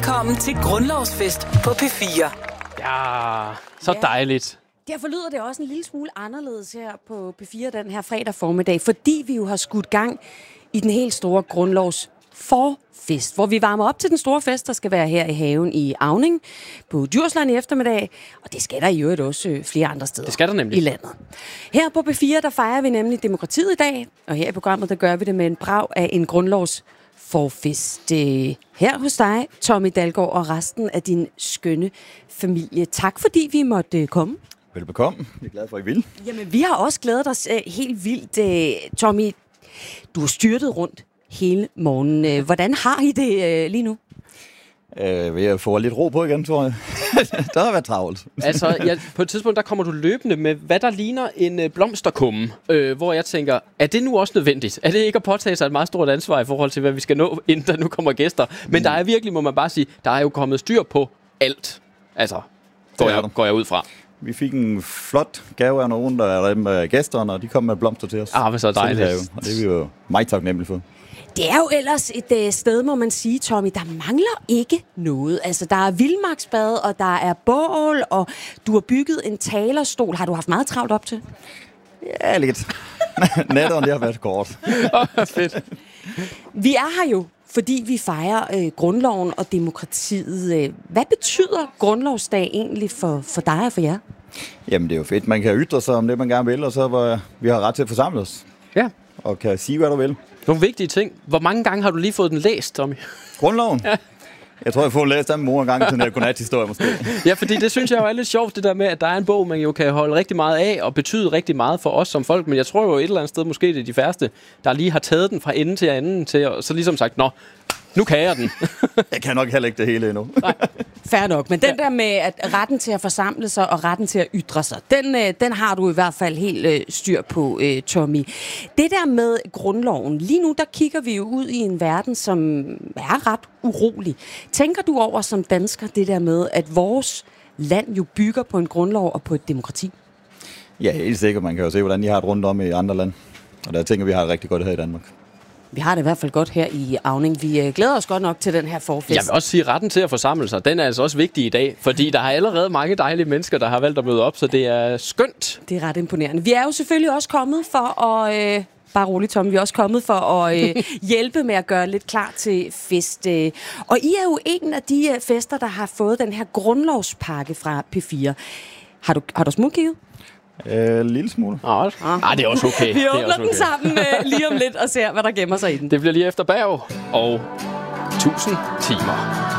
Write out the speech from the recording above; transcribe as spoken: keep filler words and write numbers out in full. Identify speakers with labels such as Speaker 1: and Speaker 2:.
Speaker 1: Velkommen til Grundlovsfest på P fire.
Speaker 2: Ja, så
Speaker 3: Ja.
Speaker 2: dejligt.
Speaker 3: Derfor lyder det også en lille smule anderledes her på P fire den her fredag formiddag, fordi vi jo har skudt gang i den helt store grundlovs forfest, hvor vi varmer op til den store fest, der skal være her i haven i Auning på Djursland i eftermiddag, og det skal der i øvrigt også flere andre steder
Speaker 2: Det skal der nemlig.
Speaker 3: i landet. Her på P fire, der fejrer vi nemlig demokratiet i dag, og her i programmet, der gør vi det med en brag af en grundlovs forfest. Øh, Her hos dig, Tommy Dalgaard, og resten af din skønne familie. Tak fordi vi måtte komme.
Speaker 4: Velbekomme. Jeg er glad for, at I vil.
Speaker 3: Jamen, vi har også glædet os øh, helt vildt. Øh, Tommy, du har styrtet rundt hele morgenen. Øh, hvordan har I det øh, lige nu?
Speaker 4: Øh, vil jeg få lidt ro på igen, tror jeg. Der har været travlt.
Speaker 2: Altså, ja, på et tidspunkt, der kommer du løbende med, hvad der ligner en øh, blomsterkumme, øh, hvor jeg tænker, er det nu også nødvendigt? Er det ikke at påtage sig et meget stort ansvar i forhold til, hvad vi skal nå, inden der nu kommer gæster? Men mm. der er virkelig, må man bare sige, der er jo kommet styr på alt. Altså, går, jeg, går jeg ud fra.
Speaker 4: Vi fik en flot gave af nogen, der er med gæsterne, og de kom med blomster til os.
Speaker 2: Ah, men så dejligt.
Speaker 4: Og det er vi jo meget taknemmelige for.
Speaker 3: Det er jo ellers et øh, sted, må man sige, Tommy, der mangler ikke noget. Altså, der er vildmarksbad, og der er bål, og du har bygget en talerstol. Har du haft meget travlt op til?
Speaker 4: Ja, lidt. Nætteren, det har været kort.
Speaker 2: Oh, fedt.
Speaker 3: Vi er her jo, fordi vi fejrer øh, grundloven og demokratiet. Hvad betyder grundlovsdag egentlig for, for dig og for jer?
Speaker 4: Jamen, det er jo fedt. Man kan ytre sig om det, man gerne vil, og så var vi har ret til at forsamle os.
Speaker 2: Ja.
Speaker 4: Og kan sige, hvad du vil.
Speaker 2: Nogle vigtige ting. Hvor mange gange har du lige fået den læst, Tommy?
Speaker 4: Grundloven? Ja. Jeg tror, jeg får læst af min mor en gang til en godnat-historie måske.
Speaker 2: Ja, fordi det synes jeg jo er lidt sjovt, det der med, at der er en bog, man jo kan holde rigtig meget af, og betyde rigtig meget for os som folk. Men jeg tror jo et eller andet sted, måske det er de færreste, der lige har taget den fra ende til anden, til at, så ligesom sagt, nå, nu kan jeg den.
Speaker 4: Jeg kan nok heller ikke det hele endnu.
Speaker 3: Nej, fair nok. Men den der med at retten til at forsamle sig og retten til at ytre sig, den, øh, den har du i hvert fald helt øh, styr på, øh, Tommy. Det der med grundloven, lige nu der kigger vi jo ud i en verden, som er ret urolig. Tænker du over som dansker det der med, at vores land jo bygger på en grundlov og på et demokrati?
Speaker 4: Ja, helt sikkert. Man kan jo se, hvordan de har det rundt om i andre lande. Og der tænker vi, har det rigtig godt her i Danmark.
Speaker 3: Vi har det i hvert fald godt her i Auning. Vi øh, glæder os godt nok til den her forfest.
Speaker 2: Jeg vil også sige, at retten til at forsamle sig, den er altså også vigtig i dag, fordi der er allerede mange dejlige mennesker, der har valgt at møde op, så det er skønt.
Speaker 3: Det er ret imponerende. Vi er jo selvfølgelig også kommet for at... Øh, bare roligt, Tom. Vi er også kommet for at øh, hjælpe med at gøre lidt klar til fest. Øh. Og I er jo en af de øh, fester, der har fået den her grundlovspakke fra P fire. Har du, har du smugkigget?
Speaker 4: Øh, en lille smule.
Speaker 2: Ah, ah, det er også okay.
Speaker 3: Vi
Speaker 2: det er
Speaker 3: åbner
Speaker 2: også okay.
Speaker 3: den sammen øh, lige om lidt og ser, hvad der gemmer sig i den.
Speaker 2: Det bliver lige efter bag og tusind timer.